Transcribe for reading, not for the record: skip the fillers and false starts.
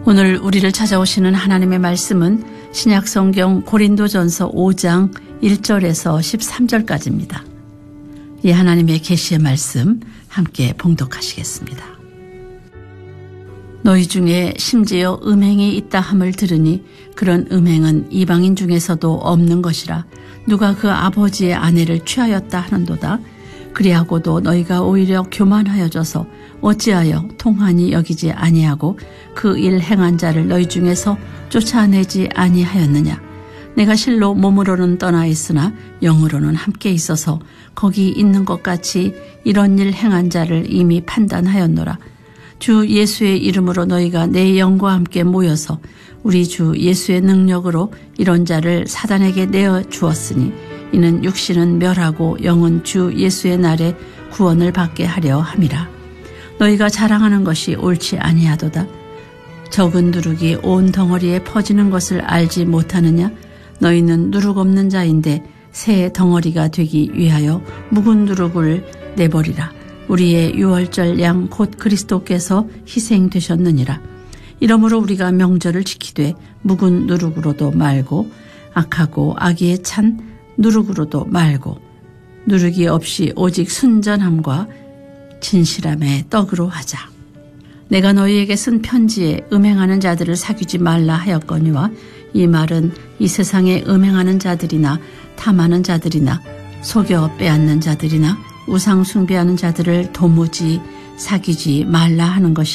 오늘 우리를 찾아오시는 하나님의 말씀은 신약성경 고린도전서 5장 1절에서 13절까지입니다. 이 하나님의 계시의 말씀 함께 봉독하시겠습니다. 너희 중에 심지어 음행이 있다 함을 들으니 그런 음행은 이방인 중에서도 없는 것이라 누가 그 아버지의 아내를 취하였다 하는도다. 그리하고도 너희가 오히려 교만하여져서 어찌하여 통한이 여기지 아니하고 그 일 행한 자를 너희 중에서 쫓아내지 아니하였느냐. 내가 실로 몸으로는 떠나 있으나 영으로는 함께 있어서 거기 있는 것 같이 이런 일 행한 자를 이미 판단하였노라. 주 예수의 이름으로 너희가 내 영과 함께 모여서 우리 주 예수의 능력으로 이런 자를 사단에게 내어 주었으니 이는 육신은 멸하고 영은 주 예수의 날에 구원을 받게 하려 함이라. 너희가 자랑하는 것이 옳지 아니하도다. 적은 누룩이 온 덩어리에 퍼지는 것을 알지 못하느냐. 너희는 누룩 없는 자인데 새 덩어리가 되기 위하여 묵은 누룩을 내버리라. 우리의 유월절 양 곧 그리스도께서 희생되셨느니라. 이러므로 우리가 명절을 지키되 묵은 누룩으로도 말고 악하고 악의에 찬 누룩으로도 말고 누룩이 없이 오직 순전함과 진실함의 떡으로 하자. 내가 너희에게 쓴 편지에 음행하는 자들을 사귀지 말라 하였거니와 이 말은 이 세상에 음행하는 자들이나 탐하는 자들이나 속여 빼앗는 자들이나 우상 숭배하는 자들을 도무지 사귀지 말라 하는 것이